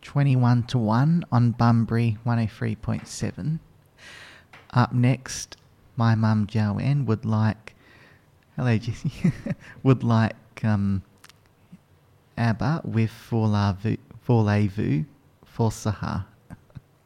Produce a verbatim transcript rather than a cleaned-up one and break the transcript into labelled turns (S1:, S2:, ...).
S1: twenty-one to one on Bunbury one oh three point seven. Up next, my mum Joanne would like, hello Jessie, would like um, ABBA with Voulez-Vous for Sahar.